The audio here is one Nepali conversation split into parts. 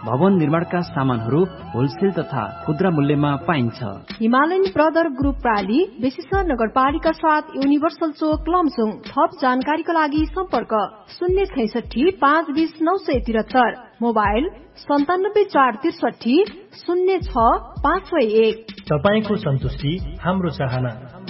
भवन निर्माणका सामानहरू होलसेल तथा खुद्रा मूल्यमा पाइन्छ। हिमालयन ब्रदर ग्रुप प्राली बेसिसर नगरपालिका 7 युनिभर्सल चोक लमजुङ। थप जानकारीका लागि सम्पर्क 066 520 973, मोबाइल 97 463 06 501। तपाईको सन्तुष्टि हाम्रो चाहना।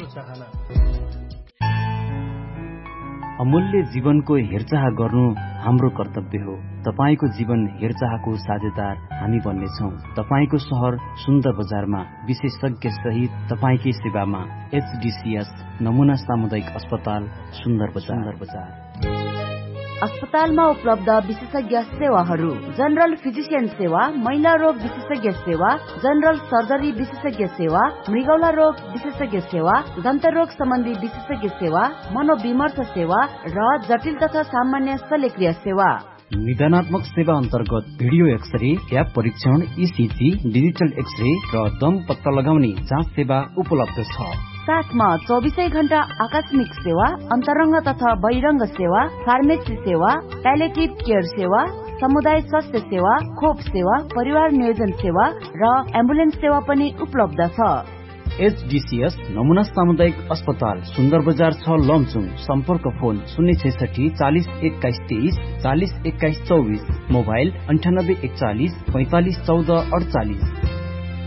अमूल्य जीवनको हेरचाह गर्नु हाम्रो कर्तव्य हो। तपाईको जीवन हेरचाहको साझेदार हामी बन्नेछौँ। तपाईको शहर सुन्दर बजारमा विशेषज्ञ सहित तपाईकै सेवामा HDCS नमुना सामुदायिक अस्पताल सुन्दर बजार। अस्पतालमा उपलब्ध विशेषज्ञ सेवाहरू: जनरल फिजिशियन सेवा, महिला रोग विशेषज्ञ सेवा, जनरल सर्जरी विशेषज्ञ सेवा, मृगौला रोग विशेषज्ञ सेवा, दन्त रोग सम्बन्धी विशेषज्ञ सेवा, मनोविमर्श सेवा र जटिल तथा सामान्य शल्यक्रिया सेवा। निदानात्मक सेवा अन्तर्गत भिडियो एक्सरे, ट्याप परीक्षण, ECG, डिजिटल एक्सरे र दम पत्ता लगाउने जाँच सेवा उपलब्ध छ। साथमा 24 घण्टा आकस्मिक सेवा, अन्तरङ्ग तथा बहिरङ्ग सेवा, फार्मेसी सेवा, प्यालेटिभ केयर सेवा, समुदाय स्वास्थ्य सेवा, खोप सेवा, परिवार नियोजन सेवा र एम्बुलेन्स सेवा पनि उपलब्ध छ। HDCS नमुना सामुदायिक अस्पताल सुन्दर बजार 6 लमजुङ। सम्पर्क फोन 066 40 21 23 40 21 24, मोबाइल 98 41 45 14 48।